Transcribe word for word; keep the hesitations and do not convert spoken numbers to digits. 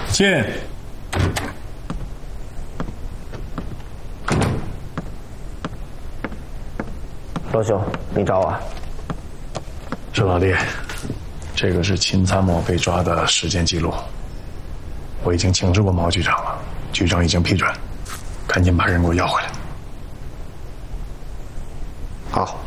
进。 罗兄，你找我？ 是老弟，这个是秦参谋被抓的时间记录，我已经请示过毛局长了，局长已经批准，赶紧把人给我要回来。 好。